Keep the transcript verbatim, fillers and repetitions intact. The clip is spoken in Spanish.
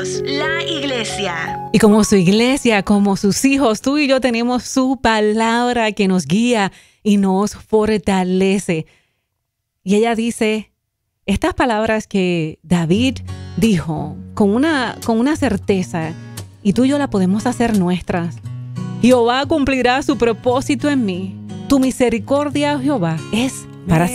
Somos la iglesia. Y como su iglesia, como sus hijos, tú y yo tenemos su palabra que nos guía y nos fortalece. Y ella dice estas palabras que David dijo con una, con una certeza, y tú y yo la podemos hacer nuestras. Jehová cumplirá su propósito en mí. Tu misericordia, Jehová, es para